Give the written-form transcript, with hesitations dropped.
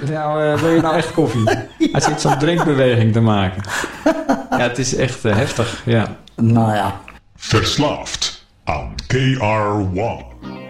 wil je nou echt koffie? Hij zit zo'n drinkbeweging te maken. Ja, het is echt heftig, ja. Nou ja. Verslaafd aan KR1.